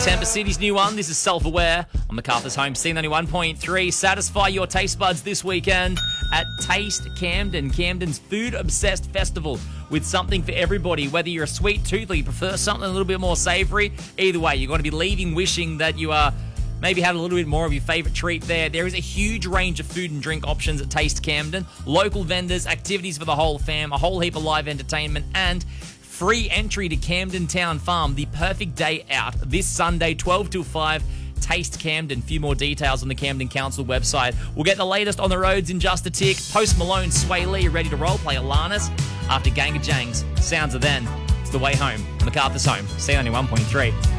Tempest City's new one. This is Self-Aware on MacArthur's Home, C91.3. Satisfy your taste buds this weekend at Taste Camden, Camden's food-obsessed festival with something for everybody. Whether you're a sweet tooth or you prefer something a little bit more savoury, either way, you're going to be leaving wishing that you maybe had a little bit more of your favourite treat there. There is a huge range of food and drink options at Taste Camden. Local vendors, activities for the whole fam, a whole heap of live entertainment, and free entry to Camden Town Farm, the perfect day out. This Sunday, 12 till 5, Taste Camden. Few more details on the Camden Council website. We'll get the latest on the roads in just a tick. Post Malone, Sway Lee, ready to role play Alanis after Gang of Jangs. Sounds of Then. It's the way home. MacArthur's Home, C91.3.